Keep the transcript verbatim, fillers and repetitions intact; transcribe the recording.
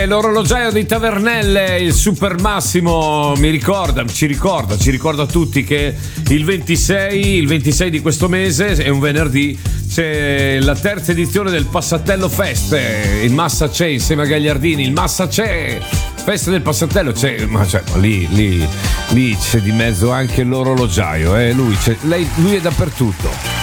l'orologiaio di Tavernelle, il Super Massimo, mi ricorda, ci ricorda, ci ricorda a tutti che il ventisei, il ventisei di questo mese, è un venerdì, c'è la terza edizione del Passatello Fest, il Massa c'è insieme a Gagliardini, il Massa c'è, festa del Passatello c'è, ma cioè, lì, lì, lì c'è di mezzo anche l'orologiaio, eh, lui, c'è, lei, lui è dappertutto.